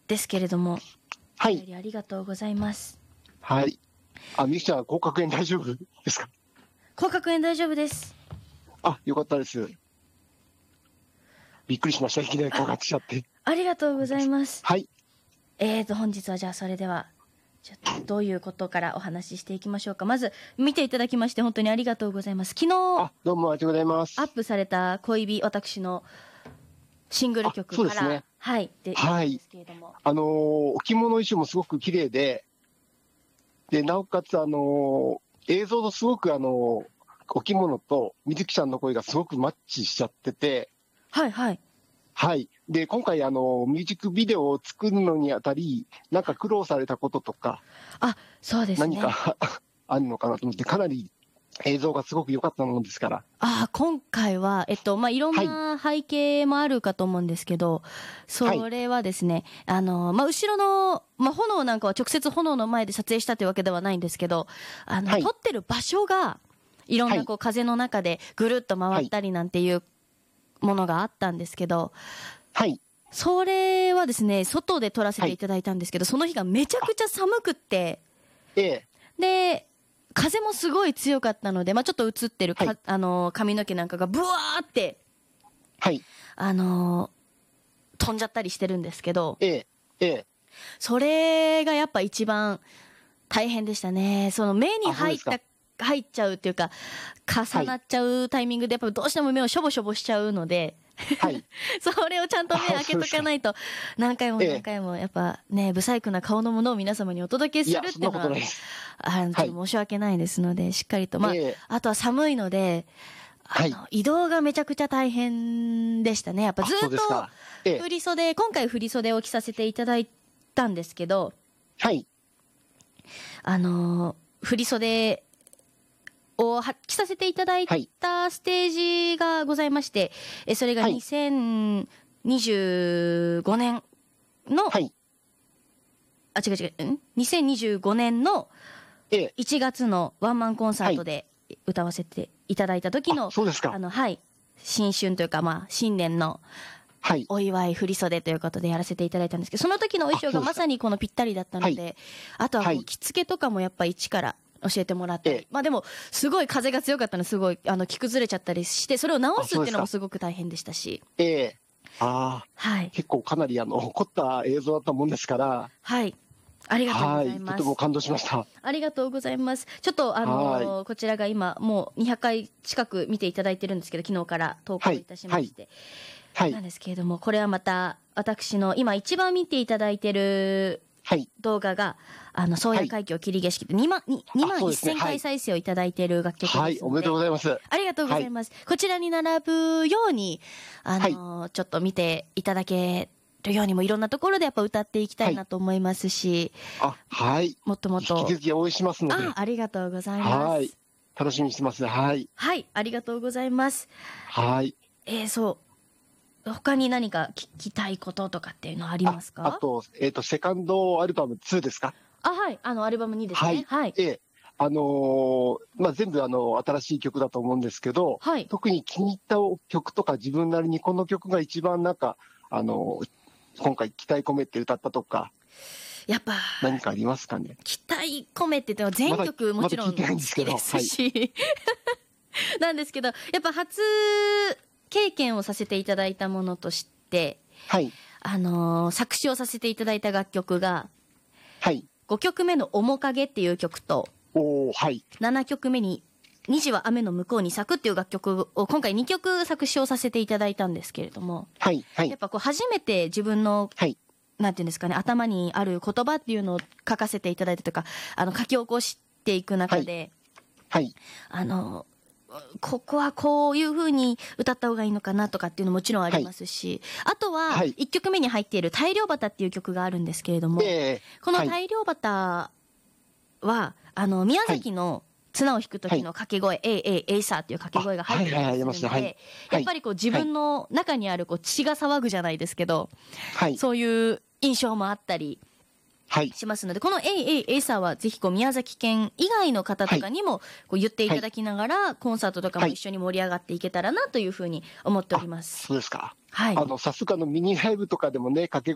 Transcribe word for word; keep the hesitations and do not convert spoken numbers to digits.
ですけれども、 はお便りありがとうございます。 はい。あ、みゆきちゃん、合格園大丈夫ですか？ 合格園大丈夫です。 あ、よかったです。びっくりしました。いきなり合格しちゃって。 ありがとうございます。 はい。 えーと、本日はじゃあそれでは、ちょっとどういうことからお話ししていきましょうか。まず、見ていただきまして本当にありがとうございます。昨日、 あ、どうもありがとうございます。 アップされた恋人、私のシングル曲から、 そうですね、 はい、で、 はい、 ですけれども。 あのー、お着物衣装もすごく綺麗で、で、なおかつ、あのー、映像とすごく、あのー、お着物とみずきちゃんの声がすごくマッチしちゃってて、 はい、はい。 はい。で、今回、あの、ミュージックビデオを作るのにあたり、なんか苦労されたこととか、 あ、そうですね。 何かあるのかなと思って、かなり映像がすごく良かったものですから。 あ、今回は、えっと、まあ、いろんな背景もあるかと思うんですけど、はい、それはですね、あの、まあ、後ろの、まあ、炎なんかは直接炎の前で撮影したというわけではないんですけど、あの、はい、撮ってる場所が、いろんなこう風の中でぐるっと回ったりなんていうものがあったんですけど、 はい。 それはですね、外で撮らせていただいたんですけど、はい、その日がめちゃくちゃ寒くって、 ええ。 で、風もすごい強かったので、まあ、ちょっと映ってるか、はい、あの、髪の毛なんかがブワーって、 はい。 あの、飛んじゃったりしてるんですけど、 ええ。ええ。 それがやっぱ一番大変でしたね。その目に入った、入っちゃうっていうか、重なっちゃうタイミングで、やっぱどうしても目をしょぼしょぼしちゃうので、はい、それをちゃんと目開けとかないと、何回も何回も、やっぱね、不細工な顔のものを皆様にお届けするっていうのは、あの、ちょっと申し訳ないですので、しっかりと、まあ、あとは寒いので、あの、移動がめちゃくちゃ大変でしたね。やっぱずっと、振り袖、今回振り袖を着させていただいたんですけど、 はい。 あの、振り袖、を発揮させていただいたステージがございまして、はい、それがにせんにじゅうごねんの、はい、あ、違う違う、ん ?にせんにじゅうごねんのいちがつのワンマンコンサートで歌わせていただいた時の、 はい、そうですか。 あの、はい、新春というか、まあ、新年の、はい、お祝い振り袖ということでやらせていただいたんですけど、その時の衣装がまさにこのぴったりだったので、はい、あとはこう着付けとかもやっぱ一から教えてもらったり、ええ、まあでもすごい風が強かったのですごいあの着崩れちゃったりして、それを直すっていうのもすごく大変でしたし、 ええ、ああ、はい、結構かなりあの凝った映像だったもんですから、 はい、ありがとうございます。 はい、とても感動しました。 ありがとうございます。ちょっとあのー、こちらが今もうにひゃっかい近く見ていただいてるんですけど、昨日から投稿いたしまして、はいはい、なんですけれども、これはまた私の今一番見ていただいてる動画が、はい、あの、宗谷海峡霧景色でにまん、にまんせんかい再生をいただいている楽曲ですので、 はい、おめでとうございます。 ありがとうございます。はい、こちらに並ぶように、あのーはい、ちょっと見ていただけるようにもいろんなところでやっぱ歌っていきたいなと思いますし、 はい、あ、はい。 もっともっと。 引き続き応援しますので。 あ、ありがとうございます。はい。 楽しみにしてます。はい。 はい、ありがとうございます。 はい。 えー、そう。他に何か聞きたいこととかっていうのはありますか？ あ, あと、えっ、ー、と、セカンドアルバムツーですか？ あ、はい。あの、アルバムにですね。はい。はい、 ええ。あのー、まあ、全部あの、新しい曲だと思うんですけど、はい、特に気に入った曲とか自分なりにこの曲が一番なんか、あのー、今回期待込めて歌ったとか、 やっぱ、 何かありますかね？ 期待込めてって全曲もちろん好きですし、なんですけど、やっぱ初経験をさせていただいたものとして、はい、あのー、作詞をさせていただいた楽曲が、はい、ごきょくめの面影っていう曲と、 お、はい、 ななきょくめに虹は雨の向こうに咲くっていう楽曲を今回にきょく作詞をさせていただいたんですけれども、はいはい、やっぱこう初めて自分の、はい、なんていうんですかね、頭にある言葉っていうのを書かせていただいたというか、あの書き起こしていく中で、はいはい、あのここはこういう風に歌った方がいいのかなとかっていうのももちろんありますし、はい、あとはいっきょくめに入っている大漁旗っていう曲があるんですけれども、えー、この大漁旗はあの宮崎の綱を引く時の掛け声、はい、えいえいえいさっていう掛け声が入ってるんですので、やっぱりこう自分の中にあるこう血が騒ぐじゃないですけど、はい、そういう印象もあったりしますので、はい、このえいえいえいさはぜひこう宮崎県以外の方とかにもこう言っていただきながら、はい、コンサートとかも一緒に盛り上がっていけたらなというふうに思っております。 そうですか。 はい。 あの、さすがのミニライブとかでもね、掛け